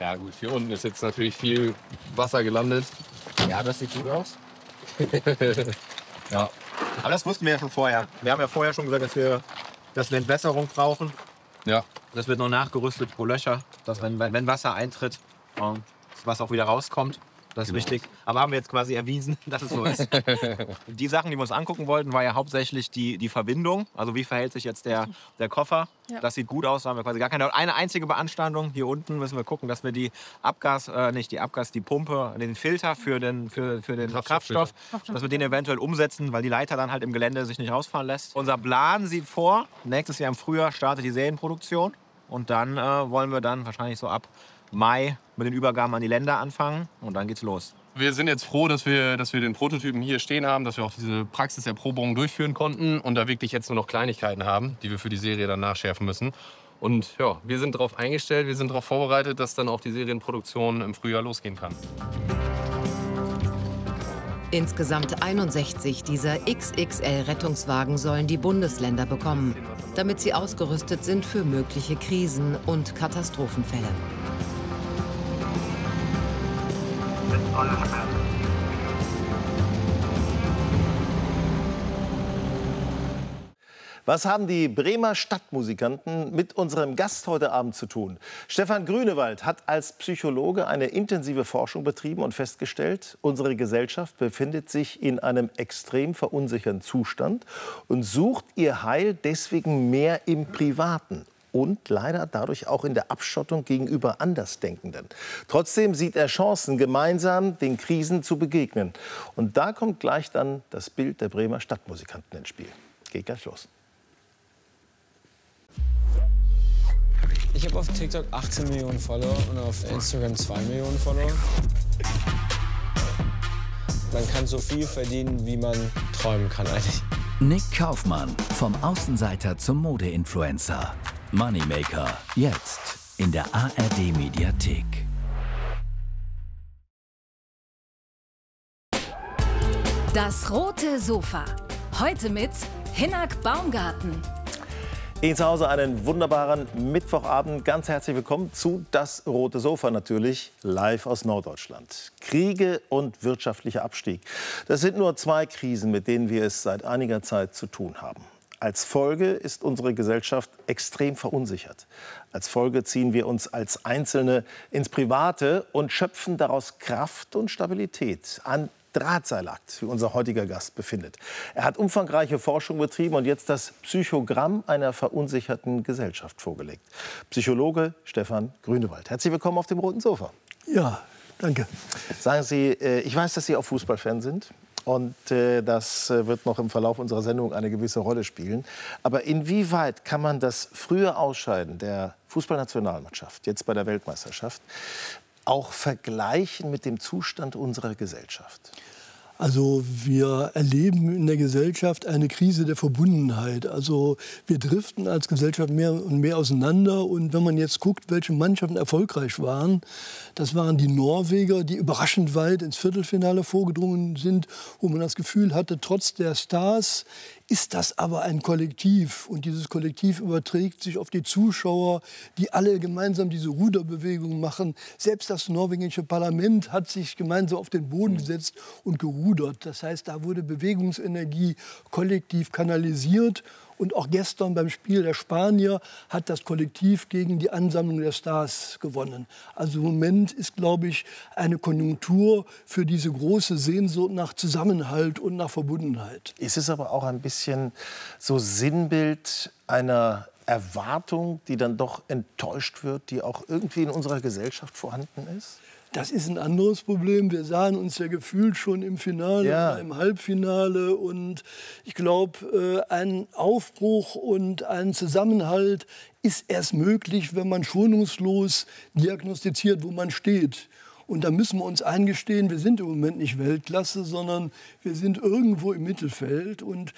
Ja gut, hier unten ist jetzt natürlich viel Wasser gelandet. Ja, das sieht gut aus. Ja. Aber das wussten wir ja schon vorher. Wir haben ja vorher schon gesagt, dass wir eine Entwässerung brauchen. Ja. Das wird noch nachgerüstet pro Löcher, dass wenn Wasser eintritt, das Wasser auch wieder rauskommt. Das ist wichtig. Aber haben wir jetzt quasi erwiesen, dass es so ist. Die Sachen, die wir uns angucken wollten, war ja hauptsächlich die Verbindung. Also wie verhält sich jetzt der Koffer. Ja. Das sieht gut aus. Da haben wir quasi gar keine einzige Beanstandung. Hier unten müssen wir gucken, dass wir die Pumpe, den Filter für den Kraftstoff, dass wir den eventuell umsetzen, weil die Leiter dann halt im Gelände sich nicht rausfahren lässt. Unser Plan sieht vor, nächstes Jahr im Frühjahr startet die Serienproduktion. Und dann wollen wir dann wahrscheinlich so ab Mai mit den Übergaben an die Länder anfangen und dann geht's los. Wir sind jetzt froh, dass wir den Prototypen hier stehen haben, dass wir auch diese Praxiserprobung durchführen konnten und da wirklich jetzt nur noch Kleinigkeiten haben, die wir für die Serie dann nachschärfen müssen. Und ja, wir sind darauf eingestellt, wir sind darauf vorbereitet, dass dann auch die Serienproduktion im Frühjahr losgehen kann. Insgesamt 61 dieser XXL-Rettungswagen sollen die Bundesländer bekommen, damit sie ausgerüstet sind für mögliche Krisen und Katastrophenfälle. Was haben die Bremer Stadtmusikanten mit unserem Gast heute Abend zu tun? Stefan Grünewald hat als Psychologe eine intensive Forschung betrieben und festgestellt, unsere Gesellschaft befindet sich in einem extrem verunsicherten Zustand und sucht ihr Heil deswegen mehr im Privaten. Und leider dadurch auch in der Abschottung gegenüber Andersdenkenden. Trotzdem sieht er Chancen, gemeinsam den Krisen zu begegnen. Und da kommt gleich dann das Bild der Bremer Stadtmusikanten ins Spiel. Geht gleich los. Ich habe auf TikTok 18 Millionen Follower und auf Instagram 2 Millionen Follower. Man kann so viel verdienen, wie man träumen kann eigentlich. Nick Kaufmann, vom Außenseiter zum Mode-Influencer. Moneymaker, jetzt in der ARD-Mediathek. Das rote Sofa. Heute mit Hinnerk Baumgarten. Ihnen zu Hause einen wunderbaren Mittwochabend. Ganz herzlich willkommen zu Das rote Sofa, natürlich live aus Norddeutschland. Kriege und wirtschaftlicher Abstieg. Das sind nur zwei Krisen, mit denen wir es seit einiger Zeit zu tun haben. Als Folge ist unsere Gesellschaft extrem verunsichert. Als Folge ziehen wir uns als Einzelne ins Private und schöpfen daraus Kraft und Stabilität. Ein Drahtseilakt, wie unser heutiger Gast befindet. Er hat umfangreiche Forschung betrieben und jetzt das Psychogramm einer verunsicherten Gesellschaft vorgelegt. Psychologe Stefan Grünewald. Herzlich willkommen auf dem roten Sofa. Ja, danke. Sagen Sie, ich weiß, dass Sie auch Fußballfan sind. Und das wird noch im Verlauf unserer Sendung eine gewisse Rolle spielen. Aber inwieweit kann man das frühe Ausscheiden der Fußballnationalmannschaft, jetzt bei der Weltmeisterschaft, auch vergleichen mit dem Zustand unserer Gesellschaft? Also wir erleben in der Gesellschaft eine Krise der Verbundenheit. Also wir driften als Gesellschaft mehr und mehr auseinander. Und wenn man jetzt guckt, welche Mannschaften erfolgreich waren, das waren die Norweger, die überraschend weit ins Viertelfinale vorgedrungen sind, wo man das Gefühl hatte, trotz der Stars ist das aber ein Kollektiv. Und dieses Kollektiv überträgt sich auf die Zuschauer, die alle gemeinsam diese Ruderbewegung machen. Selbst das norwegische Parlament hat sich gemeinsam auf den Boden gesetzt und gerudert. Das heißt, da wurde Bewegungsenergie kollektiv kanalisiert. Und auch gestern beim Spiel der Spanier hat das Kollektiv gegen die Ansammlung der Stars gewonnen. Also im Moment ist, glaube ich, eine Konjunktur für diese große Sehnsucht nach Zusammenhalt und nach Verbundenheit. Ist es aber auch ein bisschen so Sinnbild einer Erwartung, die dann doch enttäuscht wird, die auch irgendwie in unserer Gesellschaft vorhanden ist? Das ist ein anderes Problem. Wir sahen uns ja gefühlt schon im Finale, ja, im Halbfinale. Und ich glaube, ein Aufbruch und ein Zusammenhalt ist erst möglich, wenn man schonungslos diagnostiziert, wo man steht. Und da müssen wir uns eingestehen, wir sind im Moment nicht Weltklasse, sondern wir sind irgendwo im Mittelfeld. Und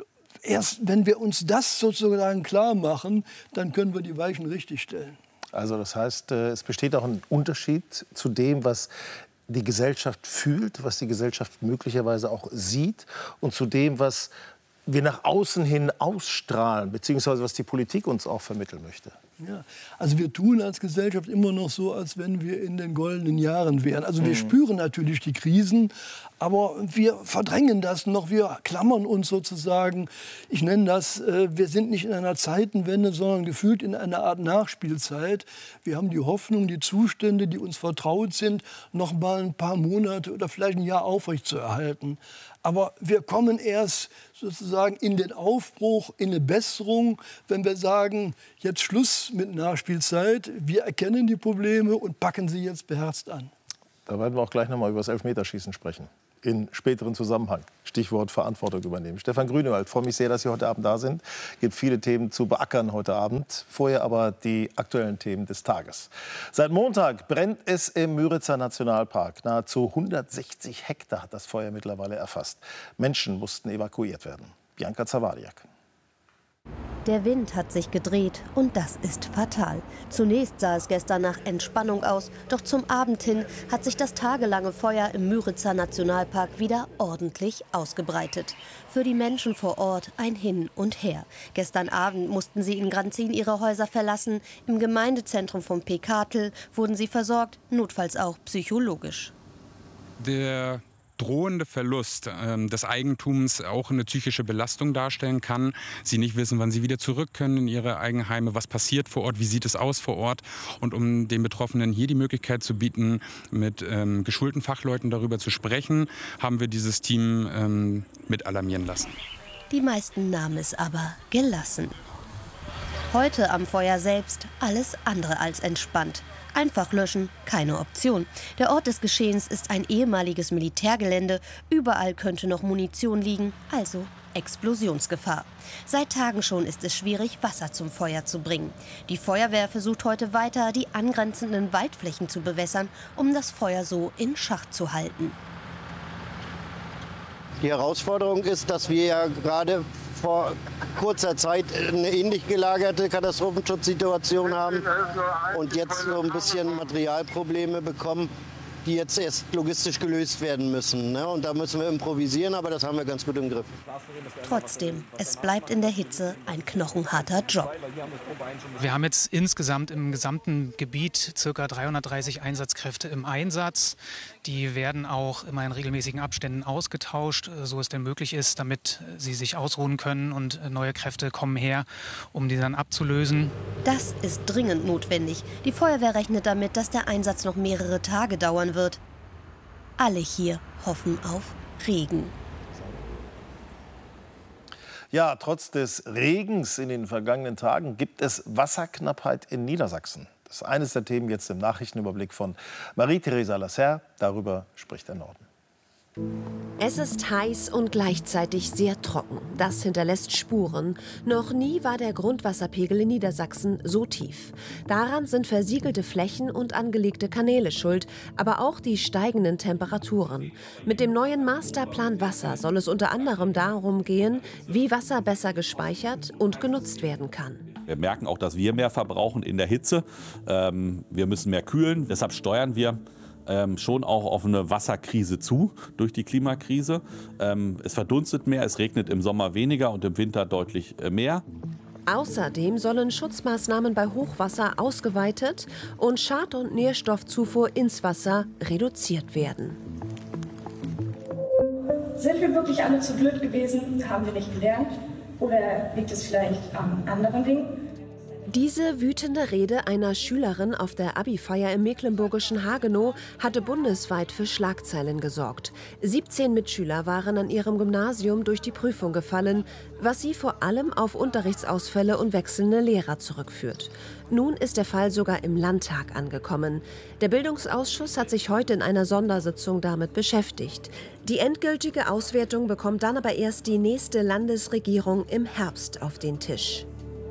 erst wenn wir uns das sozusagen klar machen, dann können wir die Weichen richtig stellen. Also das heißt, es besteht auch ein Unterschied zu dem, was die Gesellschaft fühlt, was die Gesellschaft möglicherweise auch sieht und zu dem, was wir nach außen hin ausstrahlen, beziehungsweise was die Politik uns auch vermitteln möchte. Ja, also wir tun als Gesellschaft immer noch so, als wenn wir in den goldenen Jahren wären. Also wir spüren natürlich die Krisen, aber wir verdrängen das noch, wir klammern uns sozusagen. Ich nenne das, wir sind nicht in einer Zeitenwende, sondern gefühlt in einer Art Nachspielzeit. Wir haben die Hoffnung, die Zustände, die uns vertraut sind, noch mal ein paar Monate oder vielleicht ein Jahr aufrechtzuerhalten. Aber wir kommen erst sozusagen in den Aufbruch, in eine Besserung, wenn wir sagen, jetzt Schluss mit Nachspielzeit. Wir erkennen die Probleme und packen sie jetzt beherzt an. Da werden wir auch gleich noch mal über das Elfmeterschießen sprechen. In späteren Zusammenhang. Stichwort Verantwortung übernehmen. Stefan Grünewald, freue mich sehr, dass Sie heute Abend da sind. Es gibt viele Themen zu beackern heute Abend. Vorher aber die aktuellen Themen des Tages. Seit Montag brennt es im Müritzer Nationalpark. Nahezu 160 Hektar hat das Feuer mittlerweile erfasst. Menschen mussten evakuiert werden. Bianca Zawadiak. Der Wind hat sich gedreht und das ist fatal. Zunächst sah es gestern nach Entspannung aus, doch zum Abend hin hat sich das tagelange Feuer im Müritzer Nationalpark wieder ordentlich ausgebreitet. Für die Menschen vor Ort ein Hin und Her. Gestern Abend mussten sie in Granzin ihre Häuser verlassen. Im Gemeindezentrum von Pekatl wurden sie versorgt, notfalls auch psychologisch. Der drohende Verlust des Eigentums auch eine psychische Belastung darstellen kann. Sie nicht wissen, wann sie wieder zurück können in ihre Eigenheime, was passiert vor Ort, wie sieht es aus vor Ort. Und um den Betroffenen hier die Möglichkeit zu bieten, mit geschulten Fachleuten darüber zu sprechen, haben wir dieses Team mit alarmieren lassen. Die meisten nahmen es aber gelassen. Heute am Feuer selbst alles andere als entspannt. Einfach löschen, keine Option. Der Ort des Geschehens ist ein ehemaliges Militärgelände. Überall könnte noch Munition liegen, also Explosionsgefahr. Seit Tagen schon ist es schwierig, Wasser zum Feuer zu bringen. Die Feuerwehr versucht heute weiter, die angrenzenden Waldflächen zu bewässern, um das Feuer so in Schach zu halten. Die Herausforderung ist, dass wir ja gerade vor kurzer Zeit eine ähnlich gelagerte Katastrophenschutzsituation haben und jetzt so ein bisschen Materialprobleme bekommen, die jetzt erst logistisch gelöst werden müssen. Ne? Und da müssen wir improvisieren, aber das haben wir ganz gut im Griff. Trotzdem, es bleibt in der Hitze ein knochenharter Job. Wir haben jetzt insgesamt im gesamten Gebiet ca. 330 Einsatzkräfte im Einsatz. Die werden auch immer in regelmäßigen Abständen ausgetauscht, so es denn möglich ist, damit sie sich ausruhen können und neue Kräfte kommen her, um die dann abzulösen. Das ist dringend notwendig. Die Feuerwehr rechnet damit, dass der Einsatz noch mehrere Tage dauern wird. Alle hier hoffen auf Regen. Ja, trotz des Regens in den vergangenen Tagen gibt es Wasserknappheit in Niedersachsen. Das ist eines der Themen jetzt im Nachrichtenüberblick von Marie-Theresa Lasserre. Darüber spricht der Norden. Es ist heiß und gleichzeitig sehr trocken. Das hinterlässt Spuren. Noch nie war der Grundwasserpegel in Niedersachsen so tief. Daran sind versiegelte Flächen und angelegte Kanäle schuld, aber auch die steigenden Temperaturen. Mit dem neuen Masterplan Wasser soll es unter anderem darum gehen, wie Wasser besser gespeichert und genutzt werden kann. Wir merken auch, dass wir mehr verbrauchen in der Hitze. Wir müssen mehr kühlen. Deshalb steuern wir schon auch auf eine Wasserkrise zu durch die Klimakrise. Es verdunstet mehr, es regnet im Sommer weniger und im Winter deutlich mehr. Außerdem sollen Schutzmaßnahmen bei Hochwasser ausgeweitet und Schad- und Nährstoffzufuhr ins Wasser reduziert werden. Sind wir wirklich alle zu blöd gewesen? Haben wir nicht gelernt? Oder liegt es vielleicht an anderen Dingen? Diese wütende Rede einer Schülerin auf der Abi-Feier im mecklenburgischen Hagenow hatte bundesweit für Schlagzeilen gesorgt. 17 Mitschüler waren an ihrem Gymnasium durch die Prüfung gefallen, was sie vor allem auf Unterrichtsausfälle und wechselnde Lehrer zurückführt. Nun ist der Fall sogar im Landtag angekommen. Der Bildungsausschuss hat sich heute in einer Sondersitzung damit beschäftigt. Die endgültige Auswertung bekommt dann aber erst die nächste Landesregierung im Herbst auf den Tisch.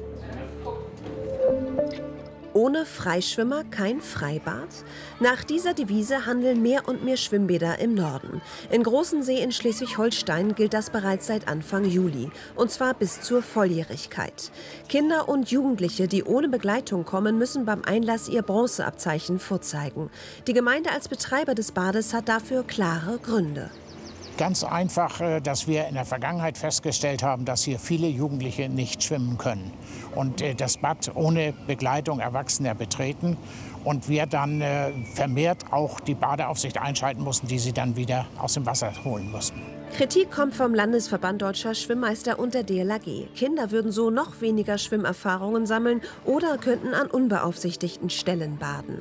Ohne Freischwimmer kein Freibad? Nach dieser Devise handeln mehr und mehr Schwimmbäder im Norden. In Großensee in Schleswig-Holstein gilt das bereits seit Anfang Juli. Und zwar bis zur Volljährigkeit. Kinder und Jugendliche, die ohne Begleitung kommen, müssen beim Einlass ihr Bronzeabzeichen vorzeigen. Die Gemeinde als Betreiber des Bades hat dafür klare Gründe. Ganz einfach, dass wir in der Vergangenheit festgestellt haben, dass hier viele Jugendliche nicht schwimmen können und das Bad ohne Begleitung Erwachsener betreten und wir dann vermehrt auch die Badeaufsicht einschalten mussten, die sie dann wieder aus dem Wasser holen mussten. Kritik kommt vom Landesverband Deutscher Schwimmmeister und der DLAG. Kinder würden so noch weniger Schwimmerfahrungen sammeln oder könnten an unbeaufsichtigten Stellen baden.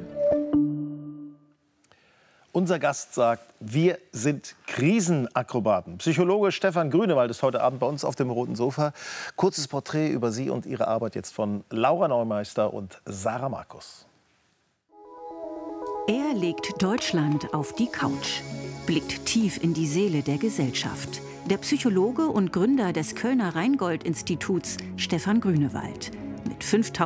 Unser Gast sagt, wir sind Krisenakrobaten. Psychologe Stefan Grünewald ist heute Abend bei uns auf dem roten Sofa. Kurzes Porträt über Sie und Ihre Arbeit jetzt von Laura Neumeister und Sarah Markus. Er legt Deutschland auf die Couch, blickt tief in die Seele der Gesellschaft. Der Psychologe und Gründer des Kölner Rheingold-Instituts, Stefan Grünewald. Mit 5000